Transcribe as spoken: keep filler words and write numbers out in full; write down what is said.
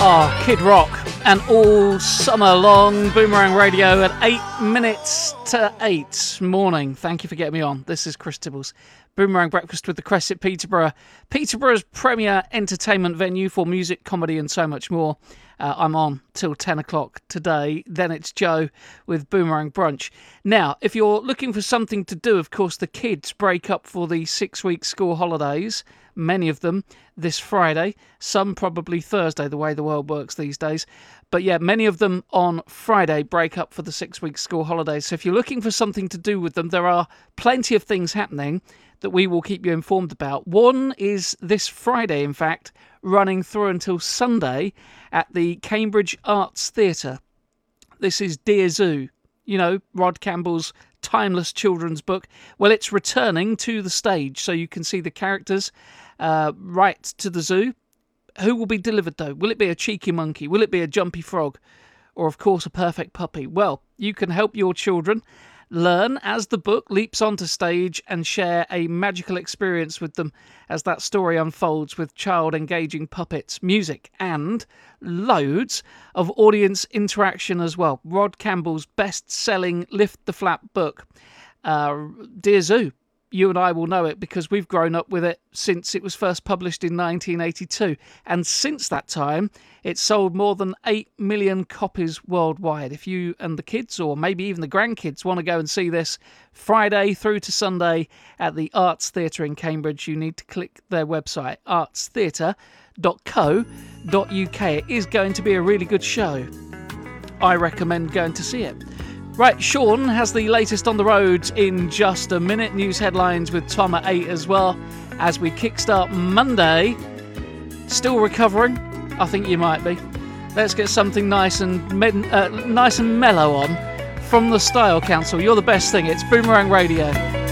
Oh, Kid Rock, and all summer long, Boomerang Radio at eight minutes to eight morning. Thank you for getting me on. This is Chris Tibbles. Boomerang Breakfast with the Crest at Peterborough. Peterborough's premier entertainment venue for music, comedy and so much more. Uh, I'm on till ten o'clock today. Then it's Joe with Boomerang Brunch. Now, if you're looking for something to do, of course, the kids break up for the six-week school holidays. Many of them this Friday, some probably Thursday, the way the world works these days. But yeah, many of them on Friday break up for the six-week school holidays. So if you're looking for something to do with them, there are plenty of things happening that we will keep you informed about. One is this Friday, in fact, running through until Sunday at the Cambridge Arts Theatre. This is Dear Zoo, you know, Rod Campbell's timeless children's book. Well, it's returning to the stage, so you can see the characters uh, right to the zoo. Who will be delivered, though? Will it be a cheeky monkey? Will it be a jumpy frog? Or, of course, a perfect puppy? Well, you can help your children learn as the book leaps onto stage and share a magical experience with them as that story unfolds with child-engaging puppets, music, and loads of audience interaction as well. Rod Campbell's best-selling Lift the Flap book, uh, Dear Zoo. You and I will know it because we've grown up with it since it was first published in nineteen eighty-two. And since that time, it's sold more than eight million copies worldwide. If you and the kids, or maybe even the grandkids, want to go and see this Friday through to Sunday at the Arts Theatre in Cambridge, you need to click their website, arts theatre dot co dot uk. It is going to be a really good show. I recommend going to see it. Right, Sean has the latest on the road in just a minute. News headlines with Tom at eight as well as we kickstart Monday. Still recovering? I think you might be. Let's get something nice and med- uh, nice and mellow on from the Style Council. You're the best thing. It's Boomerang Radio.